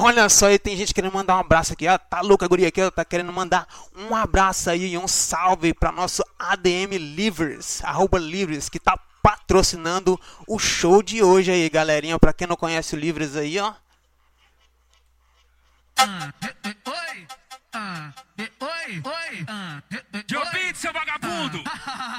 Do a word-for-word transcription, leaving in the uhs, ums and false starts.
Olha só, aí tem gente querendo mandar um abraço aqui, ó. Tá louca a guria aqui, ó. Tá querendo mandar um abraço aí e um salve pra nosso A D M Livres, arroba Livres, que tá patrocinando o show de hoje aí, galerinha. Pra quem não conhece o Livres aí, ó. Oi, oi, oi, oi, Joe Beat, seu vagabundo!